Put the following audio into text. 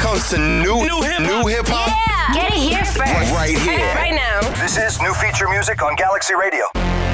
comes to new hip hop, Get it here first. right here. Right now. This is new feature music on Galaxy Radio.